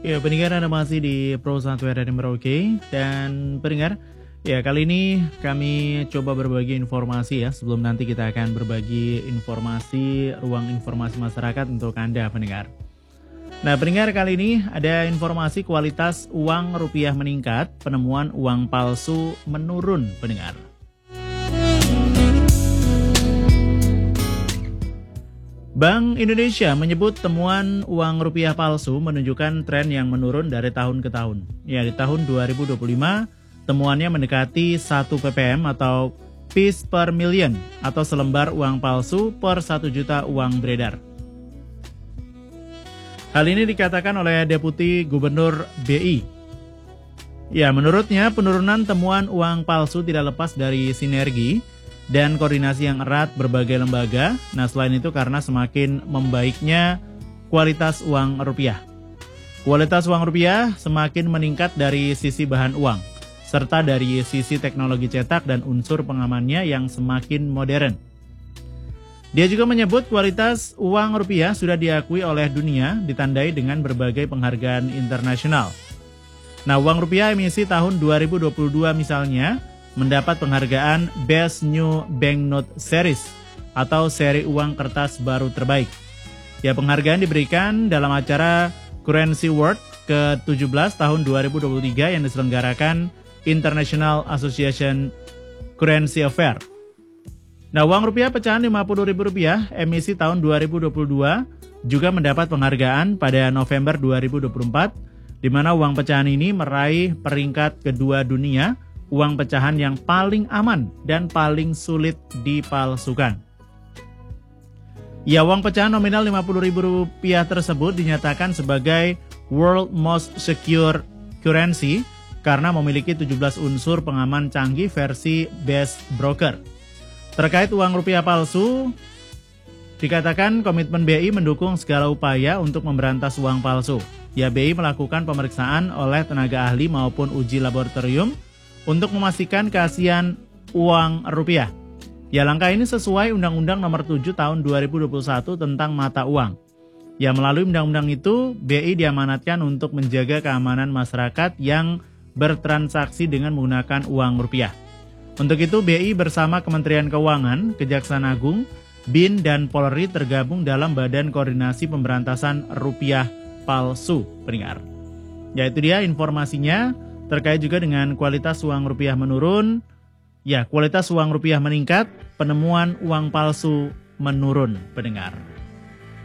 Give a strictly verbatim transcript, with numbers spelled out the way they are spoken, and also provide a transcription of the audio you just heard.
Ya, pendengar, Anda masih di Pro satu R R Merauke. Dan pendengar, ya kali ini kami coba berbagi informasi ya. Sebelum nanti kita akan berbagi informasi, ruang informasi masyarakat untuk Anda pendengar. Nah pendengar, kali ini ada informasi kualitas uang rupiah meningkat, penemuan uang palsu menurun pendengar. Bank Indonesia menyebut temuan uang rupiah palsu menunjukkan tren yang menurun dari tahun ke tahun. Ya, di tahun dua ribu dua puluh lima, temuannya mendekati satu P P M atau piece per million atau selembar uang palsu per satu juta uang beredar. Hal ini dikatakan oleh Deputi Gubernur B I. Ya, menurutnya penurunan temuan uang palsu tidak lepas dari sinergi dan koordinasi yang erat berbagai lembaga. Nah, selain itu karena semakin membaiknya kualitas uang rupiah. Kualitas uang rupiah semakin meningkat dari sisi bahan uang, serta dari sisi teknologi cetak dan unsur pengamannya yang semakin modern. Dia juga menyebut kualitas uang rupiah sudah diakui oleh dunia, ditandai dengan berbagai penghargaan internasional. Nah, uang rupiah emisi tahun dua ribu dua puluh dua misalnya mendapat penghargaan Best New Banknote Series atau seri uang kertas baru terbaik. Ya, penghargaan diberikan dalam acara Currency World ke tujuh belas tahun dua ribu dua puluh tiga yang diselenggarakan International Association Currency Affair. Nah, uang rupiah pecahan lima puluh ribu rupiah emisi tahun dua ribu dua puluh dua juga mendapat penghargaan pada November dua ribu dua puluh empat, di mana uang pecahan ini meraih peringkat kedua dunia, uang pecahan yang paling aman dan paling sulit dipalsukan. Ya, uang pecahan nominal lima puluh ribu rupiah tersebut dinyatakan sebagai World Most Secure Currency karena memiliki tujuh belas unsur pengaman canggih versi Best Broker. Terkait uang rupiah palsu, dikatakan komitmen B I mendukung segala upaya untuk memberantas uang palsu. Ya, B I melakukan pemeriksaan oleh tenaga ahli maupun uji laboratorium untuk memastikan keaslian uang rupiah. Ya, langkah ini sesuai Undang-Undang Nomor tujuh Tahun dua ribu dua puluh satu tentang mata uang. Ya, melalui undang-undang itu, B I diamanatkan untuk menjaga keamanan masyarakat yang bertransaksi dengan menggunakan uang rupiah. Untuk itu, B I bersama Kementerian Keuangan, Kejaksaan Agung, B I N, dan Polri tergabung dalam Badan Koordinasi Pemberantasan Rupiah Palsu pendengar. Ya, itu dia informasinya. Terkait juga dengan kualitas uang rupiah menurun, ya kualitas uang rupiah meningkat, penemuan uang palsu menurun pendengar.